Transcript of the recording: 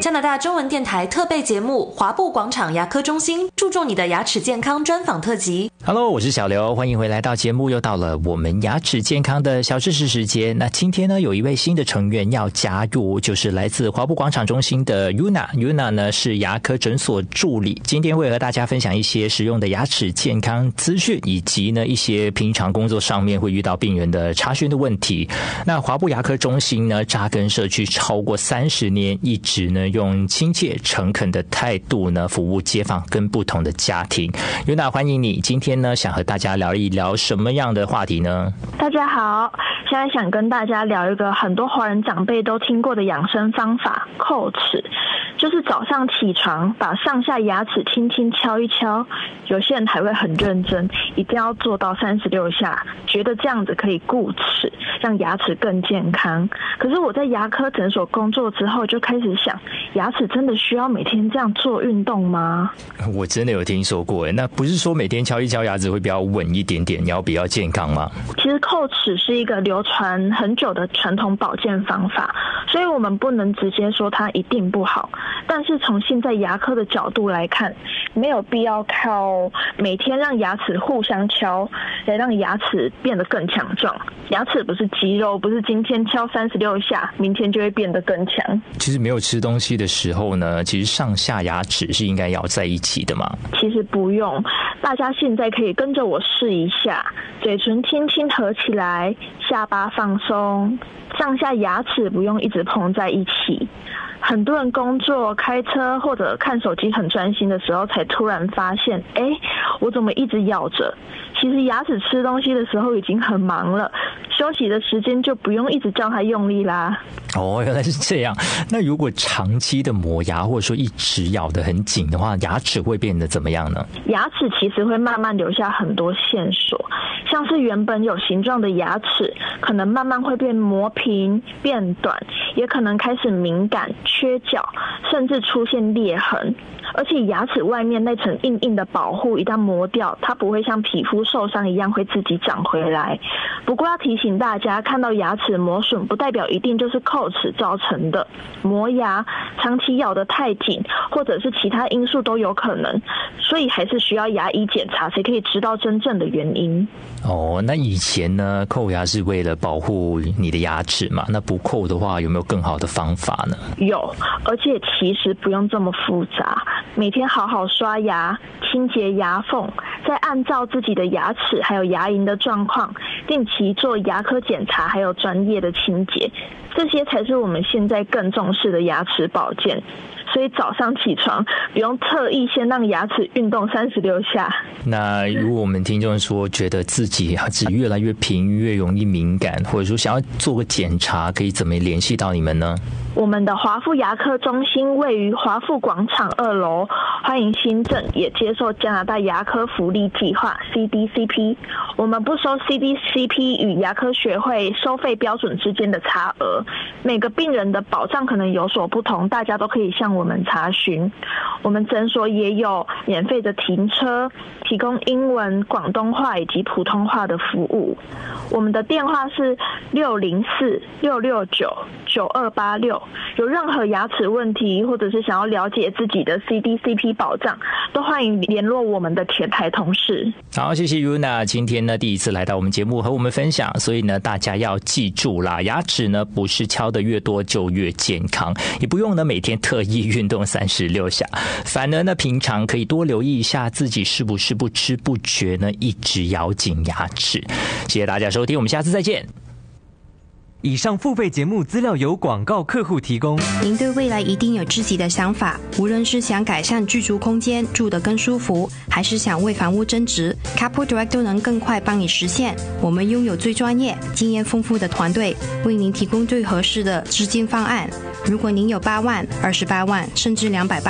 加拿大中文电台特备节目华埠广场牙科中心注重你的牙齿健康专访特辑。 Hello， 我是小刘，欢迎回来到节目，又到了我们牙齿健康的小知识时间。那今天呢，有一位新的成员要加入，就是来自华埠广场中心的 Yuna 呢是牙科诊所助理，今天会和大家分享一些实用的牙齿健康资讯，以及呢一些平常工作上面会遇到病人的查询的问题。那华埠牙科中心呢扎根社区超过30年，一直呢用亲切诚恳的态度呢服务街坊跟不同的家庭。Yuna，欢迎你，今天呢想和大家聊一聊什么样的话题呢？ 大家好，现在想跟大家聊一个很多华人长辈都听过的养生方法——叩齿。就是早上起床把上下牙齿轻轻敲一敲，有些人还会很认真，一定要做到36下，觉得这样子可以固齿，让牙齿更健康。可是我在牙科诊所工作之后，就开始想，牙齿真的需要每天这样做运动吗？ 我真的有听说过，那不是说每天敲一敲牙齿会比较稳一点点，要比较健康吗？ 其实叩齿是一个流传很久的传统保健方法，所以我们不能直接说它一定不好。但是从现在牙科的角度来看，没有必要靠每天让牙齿互相敲来让牙齿变得更强壮。牙齿不是肌肉，不是今天敲36下明天就会变得更强。 其实没有吃东西的时候呢，其实上下牙齿是应该要在一起的嘛？ 其实不用，大家现在可以跟着我试一下，嘴唇轻轻合起来，下巴放松，上下牙齿不用一直碰在一起。很多人工作、开车或者看手机很专心的时候，才突然发现，我怎么一直咬着？其实牙齿吃东西的时候已经很忙了，休息的时间就不用一直叫它用力啦。 哦，原来是这样。那如果长期的磨牙，或者说一直咬得很紧的话，牙齿会变得怎么样呢？ 牙齿其实会慢慢留下很多线索，像是原本有形状的牙齿，可能慢慢会变磨平、变短，也可能开始敏感、缺角，甚至出现裂痕。而且牙齿外面那层硬硬的保护一旦磨掉，它不会像皮肤受伤一样会自己长回来。不过要提醒大家，看到牙齿磨损不代表一定就是叩齿造成的，磨牙长期咬得太紧，或者是其他因素都有可能，所以还是需要牙医检查才可以知道真正的原因。 哦，那以前呢，叩牙是为了保护你的牙齿嘛？那不叩的话，有没有更好的方法呢？ 有，而且其实不用这么复杂，每天好好刷牙，清洁牙缝，再按照自己的牙齿还有牙龈的状况，定期做牙科检查，还有专业的清洁，这些才是我们现在更重视的牙齿保健。所以早上起床不用特意先让牙齿运动36下。 那如果我们听众说觉得自己牙齿越来越平，越容易敏感，或者说想要做个检查，可以怎么联系到你们呢？ 我们的华埠牙科中心位于华埠广场2楼，欢迎新政，也接受加拿大牙科福利计划 CDCP。 我们不收 CDCP 与牙科学会收费标准之间的差额，每个病人的保障可能有所不同，大家都可以向我们查询。我们诊所也有免费的停车，提供英文、广东话以及普通话的服务。我们的电话是604-669-9286，有任何牙齿问题，或者是想要了解自己的 CDCP 保障，都欢迎联络我们的前台同事。 好，谢谢 Yuna， 今天呢第一次来到我们节目和我们分享，所以呢大家要记住啦，牙齿呢不是敲得越多就越健康，也不用呢每天特意运动36下，反而呢平常可以多留意一下自己是不是不知不觉呢一直咬紧牙齿。谢谢大家收听，我们下次再见。 以上付费节目资料由广告客户提供。 您对未来一定有自己的想法，无论是想改善居住空间，住得更舒服，还是想为房屋增值， Capital Direct 都能更快帮你实现。我们拥有最专业、经验丰富的团队，为您提供最合适的资金方案。如果您有8万、28万，甚至280